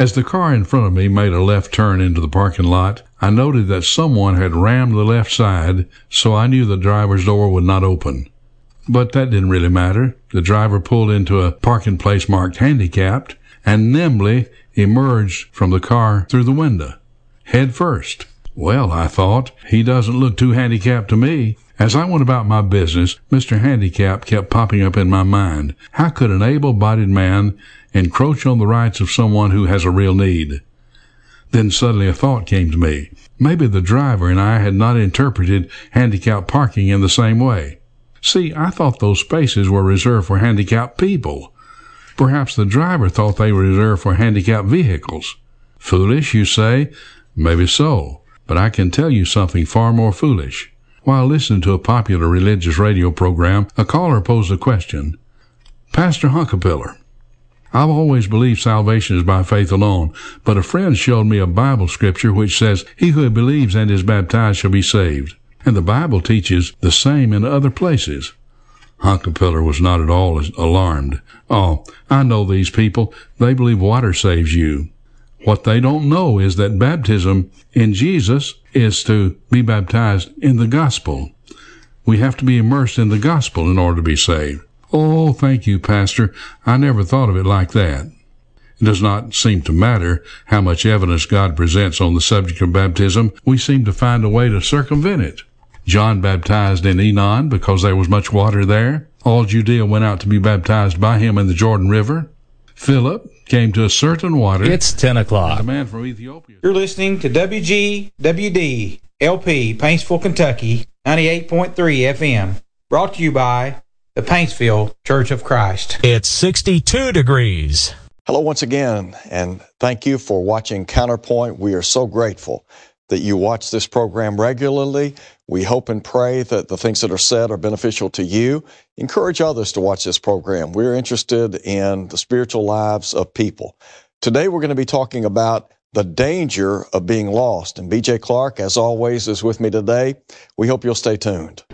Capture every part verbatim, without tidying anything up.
As the car in front of me made a left turn into the parking lot, I noted that someone had rammed the left side, so I knew the driver's door would not open. But that didn't really matter. The driver pulled into a parking place marked handicapped and nimbly emerged from the car through the window, head first. Well, I thought, he doesn't look too handicapped to me. As I went about my business, Mister Handicap kept popping up in my mind. How could an able-bodied man encroach on the rights of someone who has a real need? Then suddenly a thought came to me. Maybe the driver and I had not interpreted handicapped parking in the same way. See, I thought those spaces were reserved for handicapped people. Perhaps the driver thought they were reserved for handicapped vehicles. Foolish, you say? Maybe so. But I can tell you something far more foolish. While listening to a popular religious radio program, a caller posed a question. Pastor Hunkapiller, I've always believed salvation is by faith alone, but a friend showed me a Bible scripture which says, he who believes and is baptized shall be saved. And the Bible teaches the same in other places. Hunkapiller was not at all alarmed. Oh, I know these people. They believe water saves you. What they don't know is that baptism in Jesus is to be baptized in the gospel. We have to be immersed in the gospel in order to be saved. Oh, thank you, Pastor. I never thought of it like that. It does not seem to matter how much evidence God presents on the subject of baptism. We seem to find a way to circumvent it. John baptized in Enon because there was much water there. All Judea went out to be baptized by him in the Jordan River. Philip came to a certain water. It's ten o'clock. The man from Ethiopia. You're listening to W G W D L P, Paintsville, Kentucky, ninety-eight point three F M. Brought to you by the Paintsville Church of Christ. It's sixty-two degrees. Hello once again, and thank you for watching Counterpoint. We are so grateful that you watch this program regularly. We hope and pray that the things that are said are beneficial to you. Encourage others to watch this program. We're interested in the spiritual lives of people. Today we're going to be talking about the danger of being lost. And B J Clark, as always, is with me today. We hope you'll stay tuned.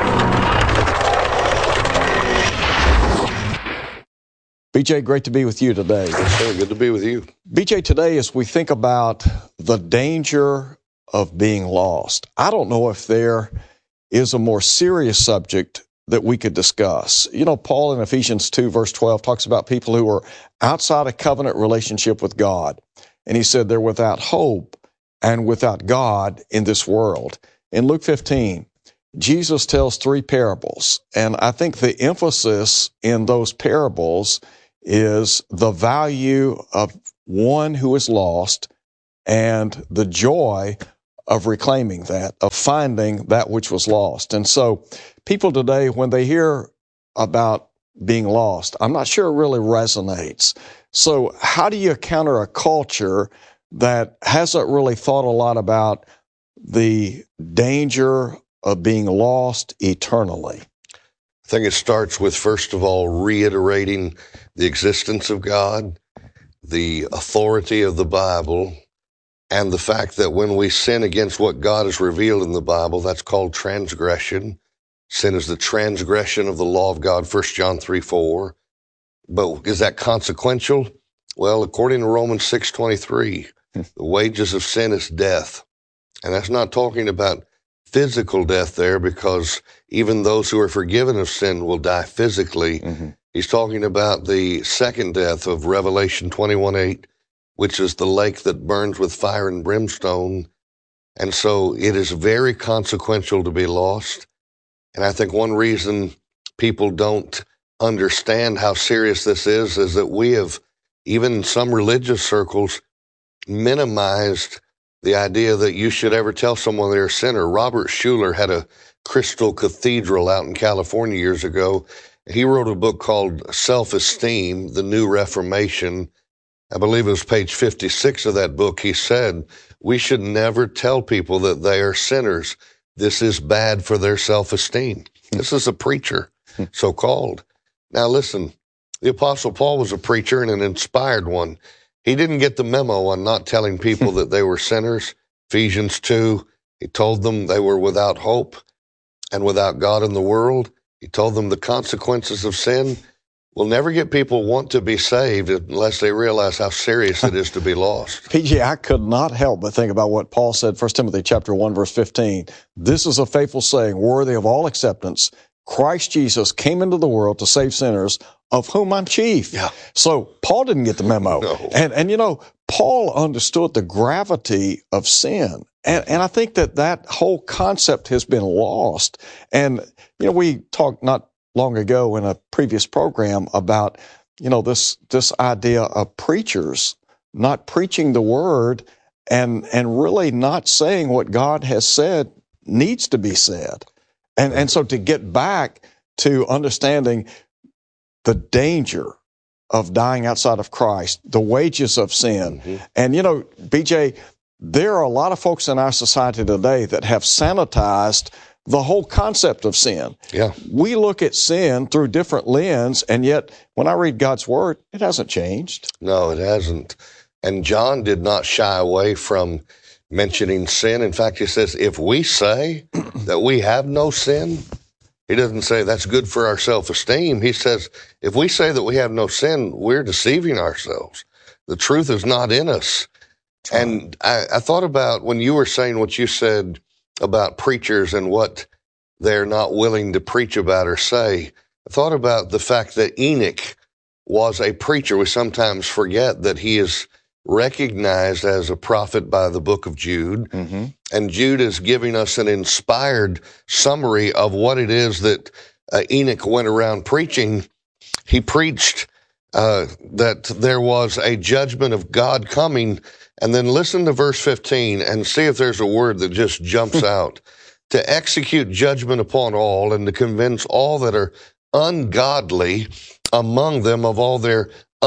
B J, great to be with you today. Yes, sir. Good to be with you. B J, today as we think about the danger of being lost, I don't know if there is a more serious subject that we could discuss. You know, Paul in Ephesians two, verse twelve, talks about people who are outside a covenant relationship with God. And he said they're without hope and without God in this world. In Luke fifteen, Jesus tells three parables. And I think the emphasis in those parables is the value of one who is lost and the joy of reclaiming that, of finding that which was lost. And so people today, when they hear about being lost, I'm not sure it really resonates. So how do you counter a culture that hasn't really thought a lot about the danger of being lost eternally? I think it starts with, first of all, reiterating the existence of God, the authority of the Bible, and the fact that when we sin against what God has revealed in the Bible, that's called transgression. Sin is the transgression of the law of God, First John three four. But is that consequential? Well, according to Romans six twenty-three, the wages of sin is death. And that's not talking about physical death there, because even those who are forgiven of sin will die physically. Mm-hmm. He's talking about the second death of Revelation twenty-one eight, which is the lake that burns with fire and brimstone. And so it is very consequential to be lost. And I think one reason people don't understand how serious this is is that we have, even in some religious circles, minimized the idea that you should ever tell someone they're a sinner. Robert Schuller had a crystal cathedral out in California years ago. He wrote a book called Self-Esteem, The New Reformation. I believe it was page fifty-six of that book. He said, we should never tell people that they are sinners. This is bad for their self-esteem. This is a preacher, so-called. Now listen, the Apostle Paul was a preacher and an inspired one. He didn't get the memo on not telling people that they were sinners. Ephesians two, he told them they were without hope and without God in the world. He told them the consequences of sin. will never get people want to be saved unless they realize how serious it is to be lost. P J, I could not help but think about what Paul said, First Timothy chapter one, verse fifteen. This is a faithful saying, worthy of all acceptance. Christ Jesus came into the world to save sinners, of whom I'm chief. Yeah. So Paul didn't get the memo. No. And, and you know, Paul understood the gravity of sin. And, and I think that that whole concept has been lost. And, you know, we talked not long ago in a previous program about, you know, this, this idea of preachers not preaching the word and, and really not saying what God has said needs to be said. And, and so to get back to understanding the danger of dying outside of Christ, the wages of sin. Mm-hmm. And, you know, B J, there are a lot of folks in our society today that have sanitized the whole concept of sin. Yeah. We look at sin through different lens, and yet when I read God's word, it hasn't changed. No, it hasn't. And John did not shy away from mentioning sin. In fact, he says, if we say that we have no sin, he doesn't say that's good for our self-esteem. He says, if we say that we have no sin, we're deceiving ourselves. The truth is not in us. And I, I thought about when you were saying what you said about preachers and what they're not willing to preach about or say. I thought about the fact that Enoch was a preacher. We sometimes forget that he is recognized as a prophet by the book of Jude. Mm-hmm. And Jude is giving us an inspired summary of what it is that uh, Enoch went around preaching. He preached uh, that there was a judgment of God coming. And then listen to verse fifteen and see if there's a word that just jumps out. To execute judgment upon all and to convince all that are ungodly among them of all their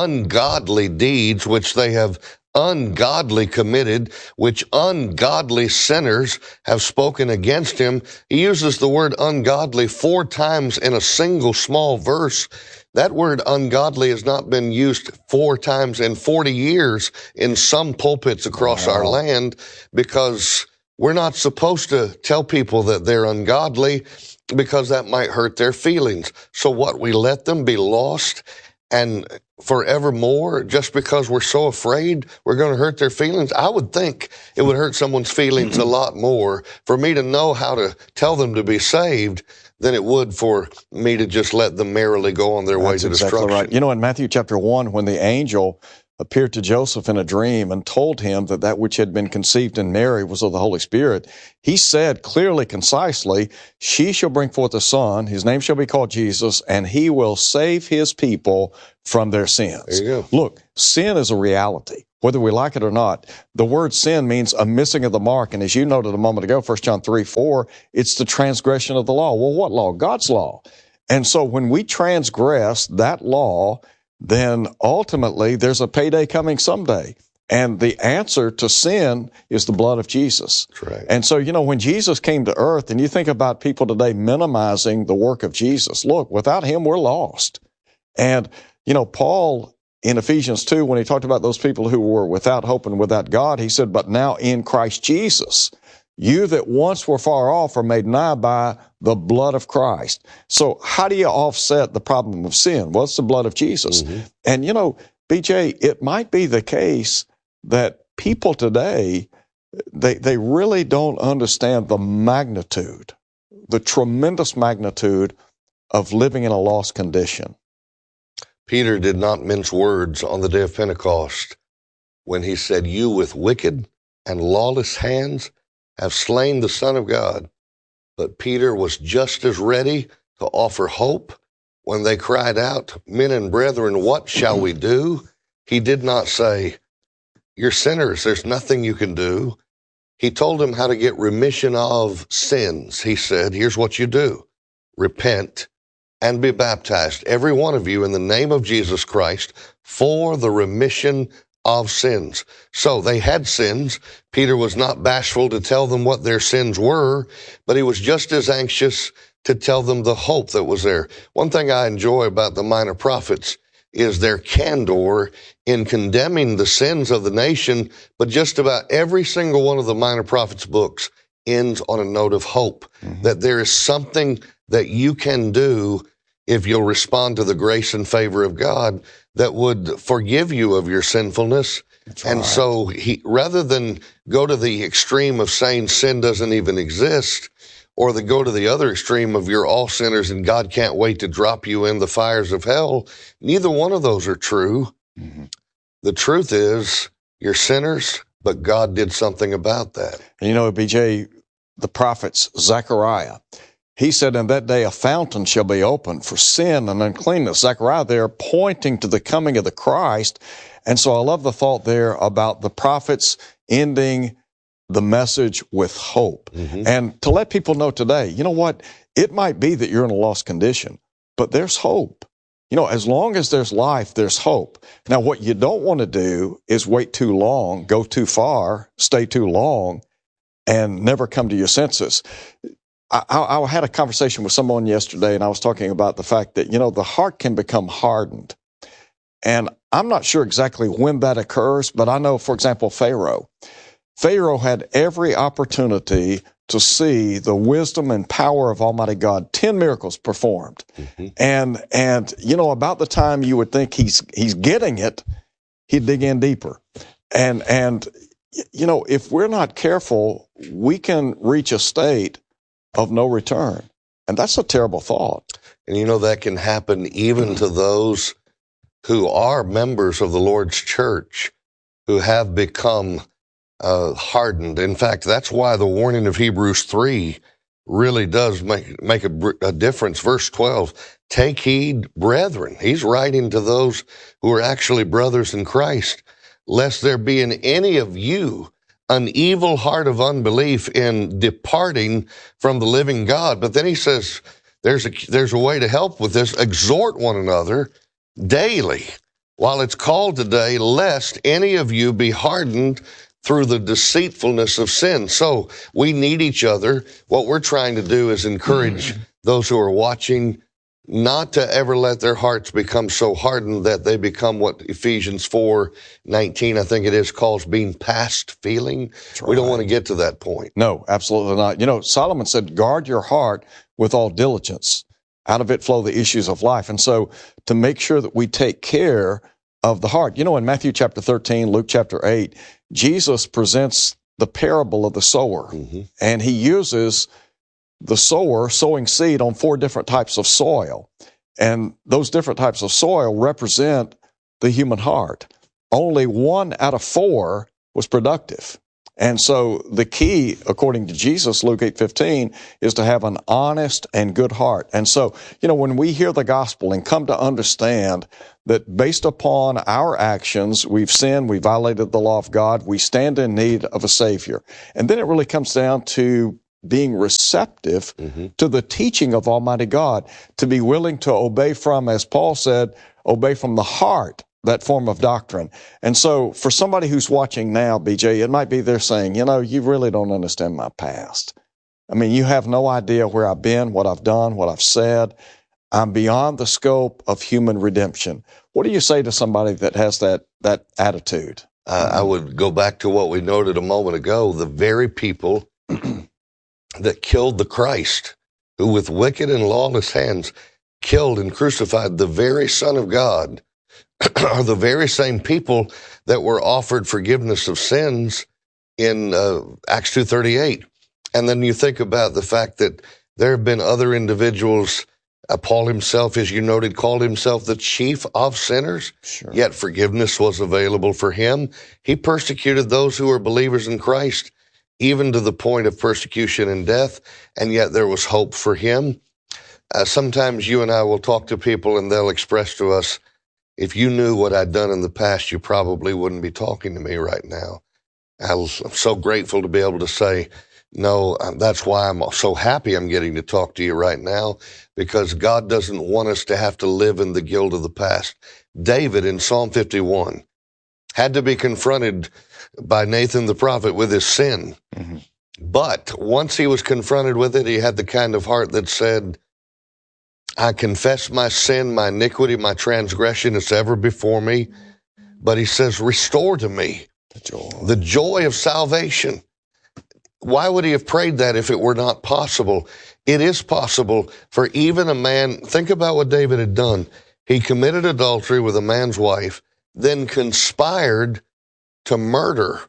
ungodly deeds, which they have ungodly committed, which ungodly sinners have spoken against him. He uses the word ungodly four times in a single small verse. That word ungodly has not been used four times in forty years in some pulpits across wow. our land, because we're not supposed to tell people that they're ungodly because that might hurt their feelings. So what, we let them be lost and forevermore just because we're so afraid we're going to hurt their feelings? I would think it would hurt someone's feelings a lot more for me to know how to tell them to be saved than it would for me to just let them merrily go on their way That's to exactly destruction. Right. You know, in Matthew chapter one, when the angel appeared to Joseph in a dream and told him that that which had been conceived in Mary was of the Holy Spirit, he said clearly, concisely, she shall bring forth a son, his name shall be called Jesus, and he will save his people from their sins. There you go. Look, sin is a reality, whether we like it or not. The word sin means a missing of the mark, and as you noted a moment ago, First John three, four, it's the transgression of the law. Well, what law? God's law. And so when we transgress that law, then ultimately there's a payday coming someday. And the answer to sin is the blood of Jesus. That's right. And so, you know, when Jesus came to earth, and you think about people today minimizing the work of Jesus, look, without him, we're lost. And, you know, Paul in Ephesians two, when he talked about those people who were without hope and without God, he said, but now in Christ Jesus, you that once were far off are made nigh by the blood of Christ. So how do you offset the problem of sin? Well, it's the blood of Jesus. Mm-hmm. And, you know, B J, it might be the case that people today, they, they really don't understand the magnitude, the tremendous magnitude of living in a lost condition. Peter did not mince words on the day of Pentecost when he said, you with wicked and lawless hands have slain the Son of God. But Peter was just as ready to offer hope when they cried out, men and brethren, what shall we do? He did not say, you're sinners, there's nothing you can do. He told them how to get remission of sins. He said, here's what you do. Repent and be baptized, every one of you, in the name of Jesus Christ, for the remission of sins. So they had sins. Peter was not bashful to tell them what their sins were, but he was just as anxious to tell them the hope that was there. One thing I enjoy about the minor prophets is their candor in condemning the sins of the nation, but just about every single one of the minor prophets' books ends on a note of hope, mm-hmm. that there is something that you can do if you'll respond to the grace and favor of God that would forgive you of your sinfulness. That's and right. so he, rather than go to the extreme of saying sin doesn't even exist, or the go to the other extreme of you're all sinners and God can't wait to drop you in the fires of hell, neither one of those are true. Mm-hmm. The truth is you're sinners, but God did something about that. And you know, B J, the prophets, Zechariah, he said, in that day a fountain shall be opened for sin and uncleanness. Zechariah there pointing to the coming of the Christ. And so I love the thought there about the prophets ending the message with hope. Mm-hmm. And to let people know today, you know what? It might be that you're in a lost condition, but there's hope. You know, as long as there's life, there's hope. Now, what you don't want to do is wait too long, go too far, stay too long, and never come to your senses. I, I, I had a conversation with someone yesterday, and I was talking about the fact that, you know, the heart can become hardened. And I'm not sure exactly when that occurs, but I know, for example, Pharaoh. Pharaoh had every opportunity to see the wisdom and power of Almighty God. Ten miracles performed. Mm-hmm. And, and, you know, about the time you would think he's, he's getting it, he'd dig in deeper. And, and, you know, if we're not careful, we can reach a state of no return. And that's a terrible thought. And, you know, that can happen even to those who are members of the Lord's church, who have become Uh, hardened. In fact, that's why the warning of Hebrews three really does make make a, a difference. Verse twelve, take heed, brethren. He's writing to those who are actually brothers in Christ, lest there be in any of you an evil heart of unbelief in departing from the living God. But then he says, there's a, there's a way to help with this. Exhort one another daily, while it's called today, lest any of you be hardened through the deceitfulness of sin. So we need each other. What we're trying to do is encourage mm. those who are watching not to ever let their hearts become so hardened that they become what Ephesians four nineteen, I think it is, calls being past feeling. Right. We don't want to get to that point. No, absolutely not. You know, Solomon said, guard your heart with all diligence. Out of it flow the issues of life. And so to make sure that we take care of the heart. You know, in Matthew chapter thirteen, Luke chapter eight, Jesus presents the parable of the sower, mm-hmm. and he uses the sower sowing seed on four different types of soil. And those different types of soil represent the human heart. Only one out of four was productive. And so the key, according to Jesus, Luke eight fifteen, is to have an honest and good heart. And so, you know, when we hear the gospel and come to understand that based upon our actions, we've sinned, we violated the law of God, we stand in need of a Savior. And then it really comes down to being receptive mm-hmm. to the teaching of Almighty God, to be willing to obey from, as Paul said, obey from the heart, that form of doctrine. And so for somebody who's watching now, B J, it might be they're saying, you know, you really don't understand my past. I mean, you have no idea where I've been, what I've done, what I've said. I'm beyond the scope of human redemption. What do you say to somebody that has that, that attitude? Uh, I would go back to what we noted a moment ago. The very people that killed the Christ, who with wicked and lawless hands killed and crucified the very Son of God, are the very same people that were offered forgiveness of sins in uh, Acts two thirty-eight. And then you think about the fact that there have been other individuals. Uh, Paul himself, as you noted, called himself the chief of sinners, sure. Yet forgiveness was available for him. He persecuted those who were believers in Christ, even to the point of persecution and death, and yet there was hope for him. Uh, sometimes you and I will talk to people and they'll express to us, if you knew what I'd done in the past, you probably wouldn't be talking to me right now. I'm so grateful to be able to say, no, that's why I'm so happy I'm getting to talk to you right now, because God doesn't want us to have to live in the guilt of the past. David in Psalm fifty-one had to be confronted by Nathan the prophet with his sin. Mm-hmm. But once he was confronted with it, he had the kind of heart that said, I confess my sin, my iniquity, my transgression is ever before me. But he says, restore to me the joy, the joy of salvation. why would he have prayed that if it were not possible? It is possible for even a man. Think about what David had done. He committed adultery with a man's wife, then conspired to murder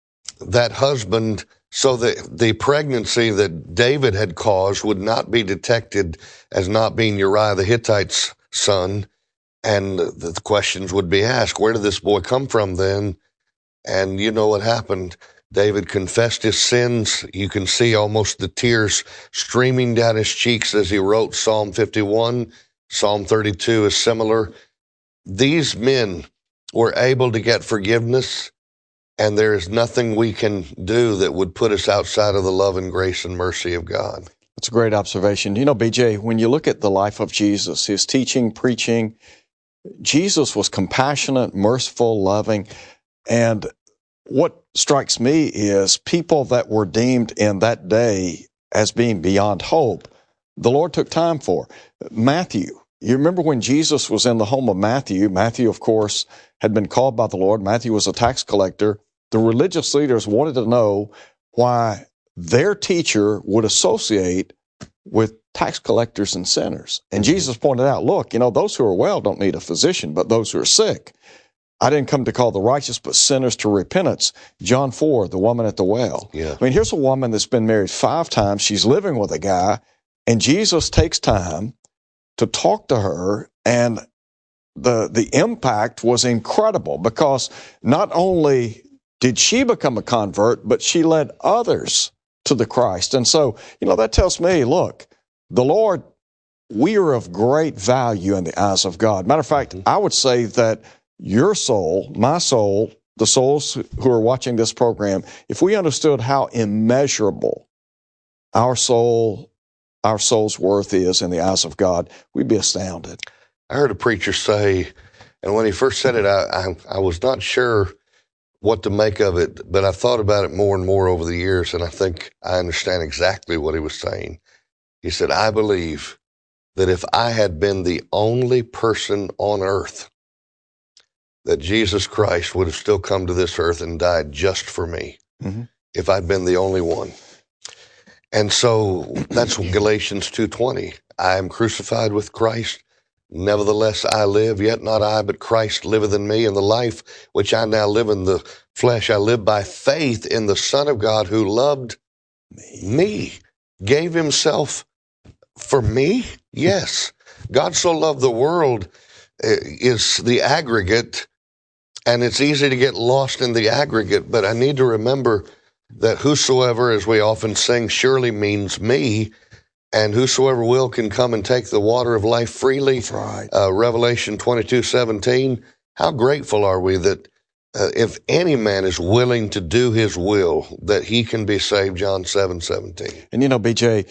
that husband so that the pregnancy that David had caused would not be detected as not being Uriah the Hittite's son. And the questions would be asked, where did this boy come from then? And you know what happened. David confessed his sins. You can see almost the tears streaming down his cheeks as he wrote Psalm fifty-one. Psalm thirty-two is similar. These men were able to get forgiveness, and there is nothing we can do that would put us outside of the love and grace and mercy of God. That's a great observation. You know, B J, when you look at the life of Jesus, his teaching, preaching, Jesus was compassionate, merciful, loving, and what strikes me is people that were deemed in that day as being beyond hope, the Lord took time for. Matthew, you remember when Jesus was in the home of Matthew, Matthew, of course, had been called by the Lord. Matthew was a tax collector. The religious leaders wanted to know why their teacher would associate with tax collectors and sinners. And Jesus pointed out, look, you know, those who are well don't need a physician, but those who are sick. I didn't come to call the righteous, but sinners to repentance. John four, the woman at the well. Yeah. I mean, here's a woman that's been married five times. She's living with a guy, and Jesus takes time to talk to her, and the the impact was incredible because not only did she become a convert, but she led others to the Christ. And so, you know, that tells me, look, the Lord, we are of great value in the eyes of God. Matter of fact, I would say that your soul, my soul, the souls who are watching this program, if we understood how immeasurable our soul, our soul's worth is in the eyes of God, we'd be astounded. I heard a preacher say, and when he first said it, I, I, I was not sure what to make of it, but I thought about it more and more over the years, and I think I understand exactly what he was saying. He said, I believe that if I had been the only person on earth, that Jesus Christ would have still come to this earth and died just for me, mm-hmm. if I'd been the only one. And so that's Galatians two twenty. I am crucified with Christ. Nevertheless, I live, yet not I, but Christ liveth in me. And the life which I now live in the flesh, I live by faith in the Son of God who loved me, me gave himself for me. Yes. God so loved the world is the aggregate, and it's easy to get lost in the aggregate, but I need to remember that whosoever, as we often sing, surely means me, and whosoever will can come and take the water of life freely. That's right. Uh, Revelation twenty-two seventeen. How grateful are we that uh, if any man is willing to do his will, that he can be saved, John seven seventeen. And you know, B J,